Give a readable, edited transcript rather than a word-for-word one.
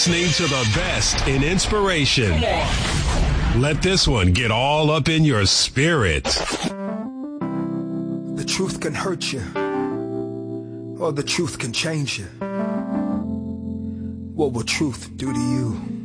listening to the best in inspiration. Let this one get all up in your spirit. The truth can hurt you, or the truth can change you. What will truth do to you?